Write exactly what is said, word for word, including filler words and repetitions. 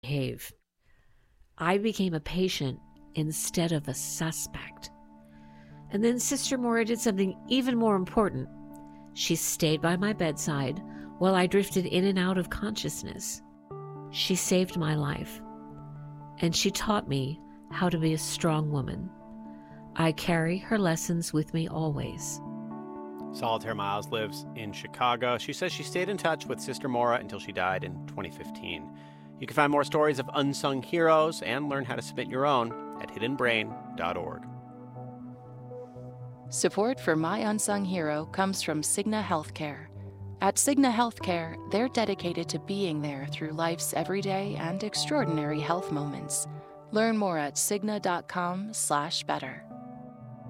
behave. I became a patient instead of a suspect. And then Sister Mora did something even more important. She stayed by my bedside while I drifted in and out of consciousness. She saved my life, and she taught me how to be a strong woman. I carry her lessons with me always. Solitaire Miles lives in Chicago. She says she stayed in touch with Sister Mora until she died in twenty fifteen. You can find more stories of unsung heroes and learn how to submit your own at hidden brain dot org. Support for My Unsung Hero comes from Cigna Healthcare. At Cigna Healthcare, they're dedicated to being there through life's everyday and extraordinary health moments. Learn more at cigna dot com slash better.